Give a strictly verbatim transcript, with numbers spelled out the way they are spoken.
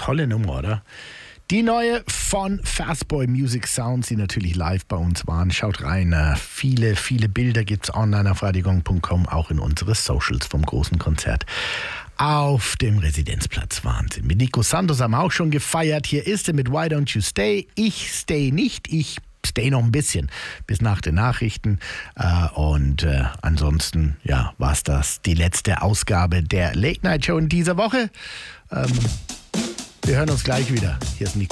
tolle Nummer, oder? Die neue von Fastboy Music Sounds, die natürlich live bei uns waren. Schaut rein, äh, viele, viele Bilder gibt's online auf radiogong punkt com, auch in unsere Socials vom großen Konzert auf dem Residenzplatz. Wahnsinn. Mit Nico Santos haben wir auch schon gefeiert. Hier ist er mit Why Don't You Stay. Ich stay nicht, ich stay noch ein bisschen bis nach den Nachrichten. Äh, und äh, ansonsten, ja, war's das die letzte Ausgabe der Late Night Show in dieser Woche. Ähm, wir hören uns gleich wieder. Hier ist Nico.